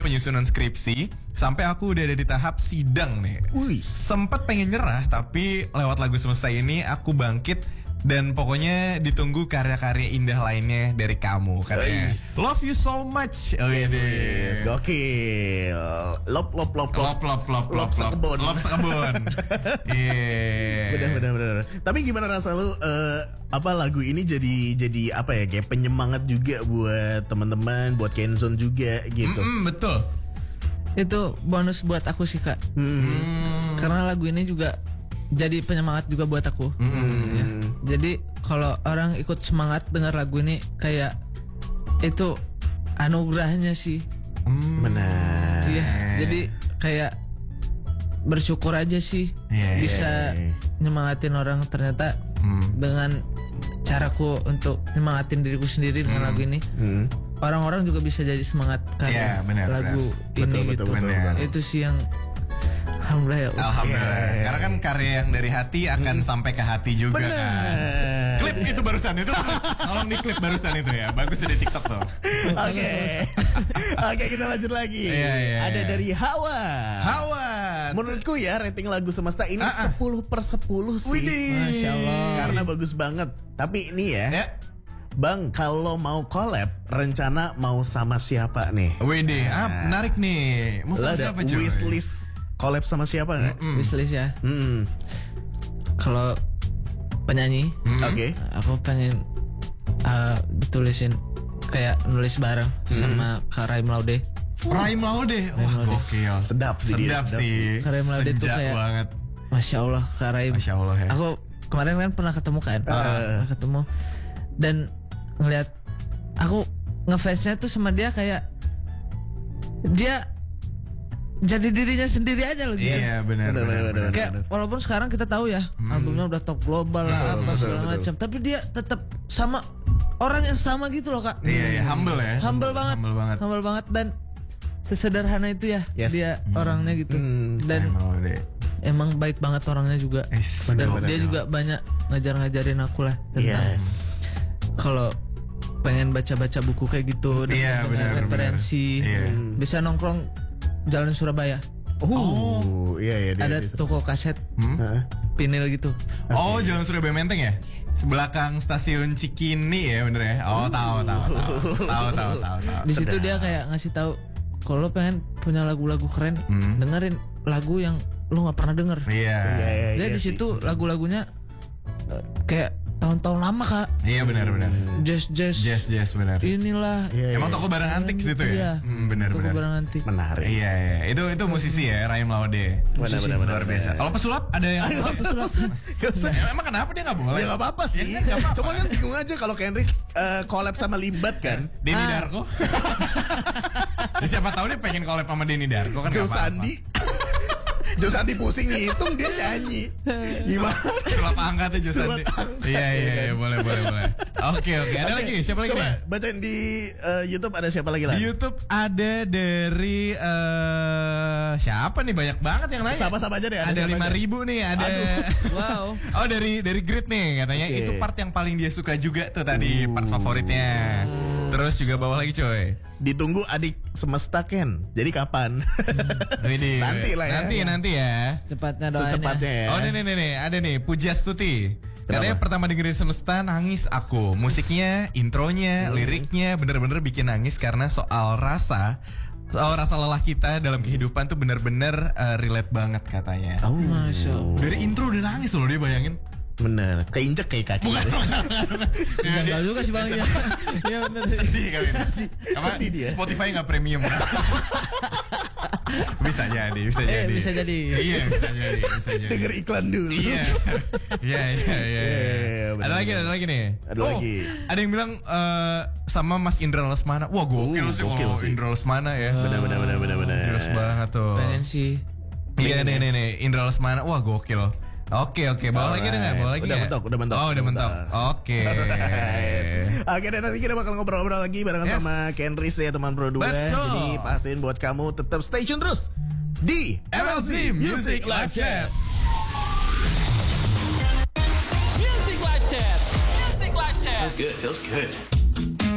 penyusunan skripsi sampai aku udah ada di tahap sidang nih. Sempet pengen nyerah tapi lewat lagu Semesta ini aku bangkit dan pokoknya ditunggu karya-karya indah lainnya dari kamu katanya. Love you so much. Oh ini. Gokil. Lop sekebun. Lop sekebun. Iya. Benar. Tapi gimana rasa lu lagu ini jadi apa ya, kayak penyemangat juga buat teman-teman, buat Kenzone juga gitu. Betul. Itu bonus buat aku sih Kak. Karena lagu ini juga jadi penyemangat juga buat aku. Ya. Jadi kalau orang ikut semangat dengar lagu ini kayak itu anugerahnya sih. Benar. Iya. Jadi kayak bersyukur aja sih bisa nyemangatin orang ternyata dengan caraku untuk nyemangatin diriku sendiri dengan lagu ini. Orang-orang juga bisa jadi semangat karena lagu ini gitu. Itu sih yang alhamdulillah ya. Alhamdulillah. Karena kan karya yang dari hati akan sampai ke hati juga kan. Klip itu barusan itu. Tolong di klip barusan itu ya. Bagus di TikTok tuh. Oke, kita lanjut lagi. Ada dari Hawa. Menurutku ya rating lagu Semesta ini 10/10 sih. Masya Allah. Karena bagus banget. Tapi ini ya. Bang, kalau mau collab, rencana mau sama siapa nih? Widih, menarik nih. Mau sama siapa cuy? Wishlist collab sama siapa nggak? Wishlist ya. Kalau penyanyi, aku pengen ditulisin kayak nulis bareng sama Kak Raim Laude. Raim Laude, wah gokil. Sedap sih. Kak Raim Laude tuh kayak banget. Masya Allah Kak Raim. Masya Allah ya. Aku kemarin kan pernah ketemu kan, ketemu dan ngeliat aku ngefansnya tuh sama dia kayak dia jadi dirinya sendiri aja loh guys. Iya benar. Kayak walaupun sekarang kita tahu ya albumnya udah top global lah apa segala macam, tapi dia tetap sama orang yang sama gitu loh Kak. Iya humble ya. Humble banget dan sesederhana itu ya dia orangnya gitu. Dan emang baik banget orangnya juga. Dan dia juga banyak ngajarin aku lah tentang kalau pengen baca-baca buku kayak gitu dengan referensi. Bisa nongkrong Jalan Surabaya. Ada toko kaset vinil gitu. Jalan Surabaya Menteng ya? Sebelakang stasiun Cikini ya bener ya? Tahu. Di situ dia kayak ngasih tahu kalau lo pengen punya lagu-lagu keren, dengerin lagu yang lo nggak pernah denger. Jadi di situ lagu-lagunya kayak tahun-tahun lama Kak. Iya benar. Jazz benar. Inilah. Emang toko barang antik situ ya? Benar. Toko barang antik. Menarik. Iya. Itu musisi ya, Raim Laude. Benar. Luar biasa. Kalau pesulap ada yang emang kenapa dia nggak boleh? Ya nggak apa-apa sih. Cuma kan bingung aja kalau Kenris collab sama Limbat kan. Denny Darko. Siapa tahu dia pengen collab sama Denny Darko kan. Jo Sandi pusing ngitung dia nyanyi. Gimana? Sulap angka tuh Jo Sandi. Iya, boleh. Oke. Ada lagi? Siapa lagi? Coba bacain di YouTube ada siapa lagi lah? Di YouTube ada dari siapa nih? Banyak banget yang nanya. Sama aja deh. Ada 5.000 nih. Ada. Wow. Dari Grid nih katanya itu part yang paling dia suka juga tuh tadi part favoritnya. Terus juga bawah lagi coy. Ditunggu adik Semesta Ken. Jadi kapan? Nanti lah ya. Nanti ya. Secepatnya doain ya. Oh nih ada nih Pujastuti. Katanya pertama dengerin Semesta nangis aku. Musiknya, intronya, liriknya bener-bener bikin nangis karena soal rasa lelah kita dalam kehidupan tuh bener-bener relate banget katanya. Masya Allah. Dari intro udah nangis loh dia bayangin. Bener, keinjek kayak kaki. Bukan. Enggak juga sih Bang. Iya bener. Sedih kali. Sedih dia. Spotify enggak premium. Bisa jadi. Iya, bisa jadi. Denger iklan dulu. Iya. Ada lagi nih. Ada yang bilang sama Mas Indra Lesmana. Wah, gokil sih kalau Indra Lesmana ya. Bener. Jelas banget tuh. Pengen sih. Iya nih Indra Lesmana. Wah, gokil. Oke. Bawa lagi deh nggak? Bawa lagi udah ya? mentok. Oh, udah mentok. Oke. Oke, dan nanti kita bakal ngobrol-ngobrol lagi barengan sama Kenris ya teman Pro 2. Jadi pastiin buat kamu tetap stay tune terus di MLC Music Live Chat. Music Live Chat. Feels good.